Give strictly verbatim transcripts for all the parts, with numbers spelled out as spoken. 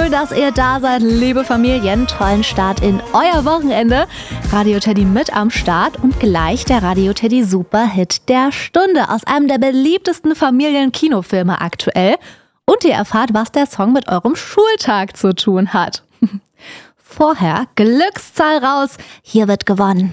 Schön, dass ihr da seid, liebe Familien. Tollen Start in euer Wochenende. Radio Teddy mit am Start und gleich der Radio Teddy Superhit der Stunde aus einem der beliebtesten Familienkinofilme aktuell. Und ihr erfahrt, was der Song mit eurem Schultag zu tun hat. Vorher Glückszahl raus. Hier wird gewonnen.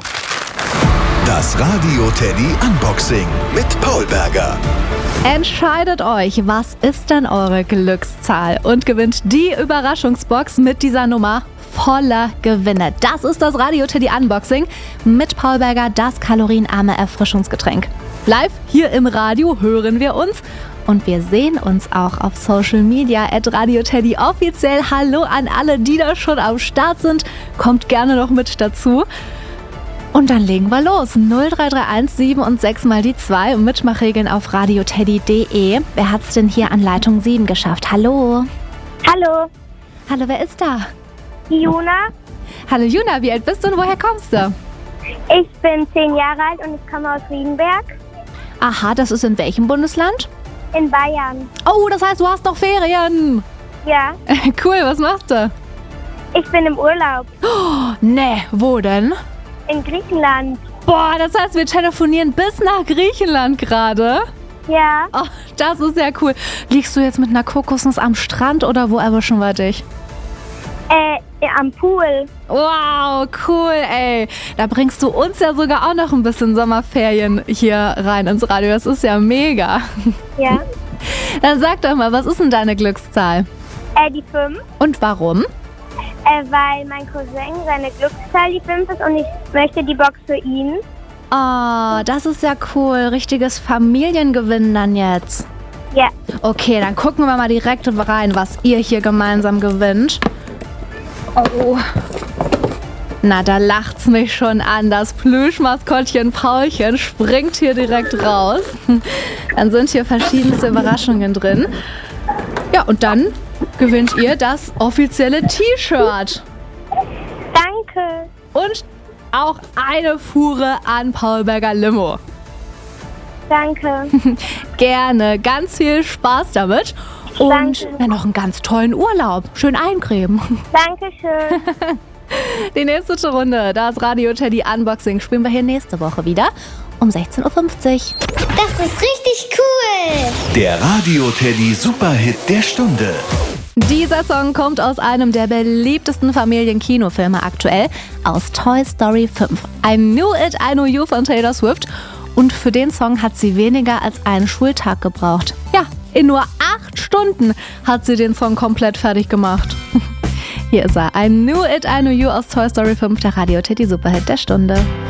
Das Radio Teddy Unboxing mit Paul Berger. Entscheidet euch, was ist denn eure Glückszahl und gewinnt die Überraschungsbox mit dieser Nummer voller Gewinne. Das ist das Radio Teddy Unboxing mit Paul Berger, das kalorienarme Erfrischungsgetränk. Live hier im Radio hören wir uns und wir sehen uns auch auf Social Media at Radio Teddy offiziell. Hallo an alle, die da schon am Start sind. Kommt gerne noch mit dazu. Und dann legen wir los. null drei drei eins sieben und sechs mal die zwei. Mitmachregeln auf radioteddy punkt de. Wer hat's denn hier an Leitung sieben geschafft? Hallo. Hallo, Hallo, wer ist da? die Juna. Hallo Juna, wie alt bist du und woher kommst du? Ich bin zehn Jahre alt und ich komme aus Riedenberg Aha, das ist in welchem Bundesland? in Bayern. Oh, das heißt, du hast noch Ferien. Ja, Cool, was machst du? ich bin im Urlaub Nee, wo denn? in Griechenland. Boah, das heißt, wir telefonieren bis nach Griechenland gerade. Ja, Oh, das ist ja cool. Liegst du jetzt mit einer Kokosnuss am Strand oder wo erwischen wir dich? äh, ja, am Pool. Wow, cool, ey. Da bringst du uns ja sogar auch noch ein bisschen Sommerferien hier rein ins Radio. Das ist ja mega. Ja, Dann sag doch mal, was ist denn deine Glückszahl? äh, die fünf. Und warum? Äh, weil mein Cousin seine Glückszahl die fünf ist und ich möchte die Box für ihn. Oh, das ist ja cool. Richtiges Familiengewinn dann jetzt. Ja, Okay, dann gucken wir mal direkt rein, was ihr hier gemeinsam gewinnt. Oh. Na, da lacht's mich schon an. Das Plüschmaskottchen Paulchen springt hier direkt raus. Dann sind hier verschiedenste Überraschungen drin. Ja, und dann gewinnt ihr das offizielle T-Shirt. danke. Und auch eine Fuhre an Paul Berger Limo. Danke. Gerne. Ganz viel Spaß damit. Und Danke. ja, noch einen ganz tollen Urlaub. Schön eincremen. Dankeschön. Die nächste Runde, das Radio Teddy Unboxing, spielen wir hier nächste Woche wieder um sechzehn Uhr fünfzig. Das ist richtig cool. Der Radio Teddy Superhit der Stunde. Dieser Song kommt aus einem der beliebtesten Familienkinofilme aktuell, aus Toy Story fünf. I Knew It, I Know You von Taylor Swift. Und für den Song hat sie weniger als einen Schultag gebraucht. Ja, in nur acht Stunden hat sie den Song komplett fertig gemacht. Hier ist er, I Knew It, I Know You aus Toy Story fünf, der Radio Teddy Superhit der Stunde.